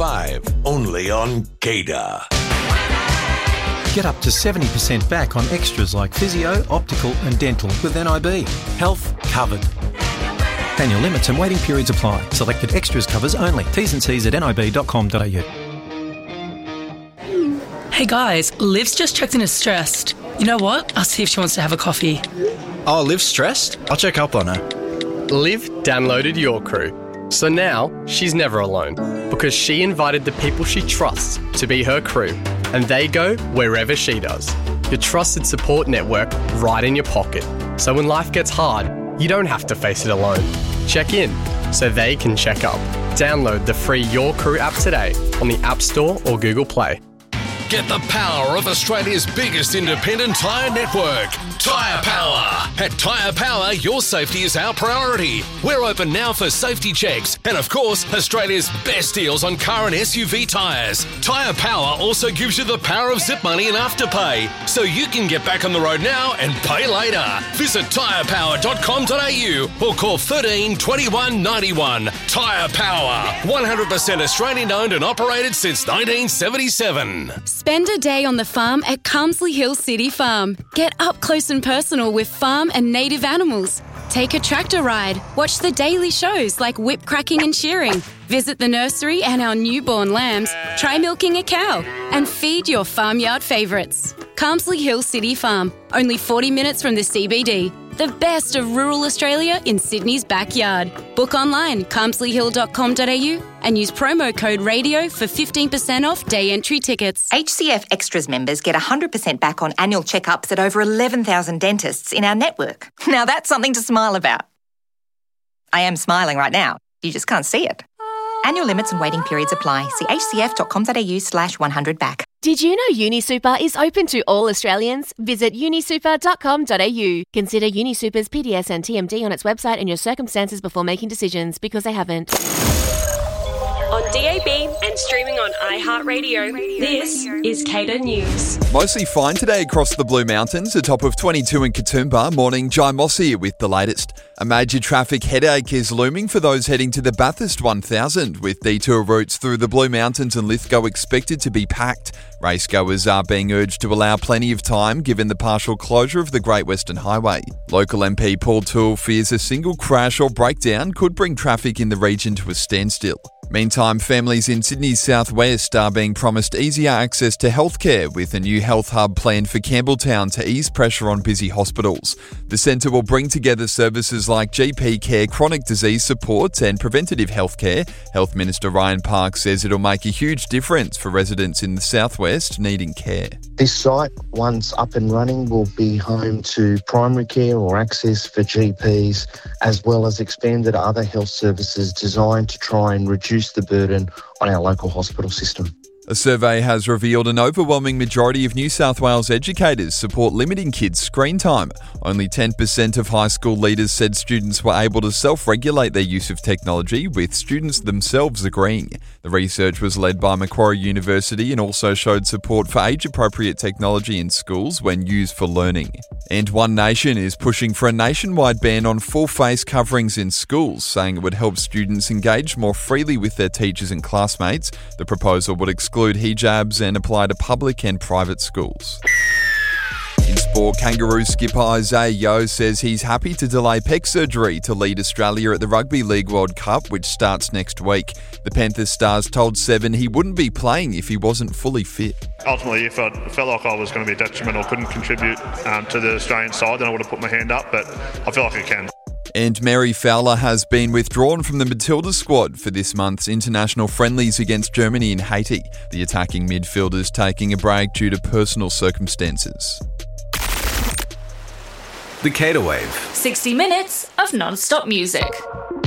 5, only on Gator. Get up to 70% back on extras like physio, optical and dental with NIB. Health covered. Annual limits and waiting periods apply. Selected extras covers only. T's and C's at nib.com.au. Hey guys, Liv's just checked in as stressed. You know what? I'll see if she wants to have a coffee. Oh, Liv's stressed? I'll check up on her. Liv downloaded Your Crew. So now she's never alone because she invited the people she trusts to be her crew and they go wherever she does. Your trusted support network right in your pocket. So when life gets hard, you don't have to face it alone. Check in so they can check up. Download the free Your Crew app today on the App Store or Google Play. Get the power of Australia's biggest independent tyre network, Tyre Power. At Tyre Power, your safety is our priority. We're open now for safety checks and, of course, Australia's best deals on car and SUV tyres. Tyre Power also gives you the power of zip money and afterpay, so you can get back on the road now and pay later. Visit tyrepower.com.au or call 13 21 91. Tyre Power, 100% Australian owned and operated since 1977. Spend a day on the farm at Carmsley Hill City Farm. Get up close and personal with farm and native animals. Take a tractor ride. Watch the daily shows like whip cracking and shearing. Visit the nursery and our newborn lambs. Try milking a cow. And feed your farmyard favourites. Carmsley Hill City Farm. Only 40 minutes from the CBD. The best of rural Australia in Sydney's backyard. Book online, carmsleyhill.com.au and use promo code RADIO for 15% off day entry tickets. HCF Extras members get 100% back on annual checkups at over 11,000 dentists in our network. Now that's something to smile about. I am smiling right now. You just can't see it. Annual limits and waiting periods apply. See hcf.com.au/100back. Did you know UniSuper is open to all Australians? Visit unisuper.com.au. Consider UniSuper's PDS and TMD on its website and your circumstances before making decisions, because they haven't. On DAB and streaming on iHeartRadio, this is Cater News. Mostly fine today across the Blue Mountains, a top of 22 in Katoomba. Morning, Jai Moss here with the latest. A major traffic headache is looming for those heading to the Bathurst 1000, with detour routes through the Blue Mountains and Lithgow expected to be packed. Racegoers are being urged to allow plenty of time given the partial closure of the Great Western Highway. Local MP Paul Toole fears a single crash or breakdown could bring traffic in the region to a standstill. Meantime, families in Sydney's southwest are being promised easier access to healthcare with a new health hub planned for Campbelltown to ease pressure on busy hospitals. The centre will bring together services like GP care, chronic disease support and preventative healthcare. Health Minister Ryan Park says it'll make a huge difference for residents in the southwest needing care. This site, once up and running, will be home to primary care or access for GPs, as well as expanded other health services designed to try and reduce the burden on our local hospital system. A survey has revealed an overwhelming majority of New South Wales educators support limiting kids' screen time. Only 10% of high school leaders said students were able to self-regulate their use of technology, with students themselves agreeing. The research was led by Macquarie University and also showed support for age-appropriate technology in schools when used for learning. And One Nation is pushing for a nationwide ban on full face coverings in schools, saying it would help students engage more freely with their teachers and classmates. The proposal would exclude hijabs and apply to public and private schools. In sport, Kangaroo skipper Isaiah Yeo says he's happy to delay pec surgery to lead Australia at the Rugby League World Cup, which starts next week. The Panthers stars told Seven he wouldn't be playing if he wasn't fully fit. Ultimately, if I felt like I was going to be detrimental, couldn't contribute to the Australian side, then I would have put my hand up, but I feel like I can. And Mary Fowler has been withdrawn from the Matilda squad for this month's international friendlies against Germany and Haiti. The attacking midfielder's taking a break due to personal circumstances. The Cater Wave. 60 minutes of non-stop music.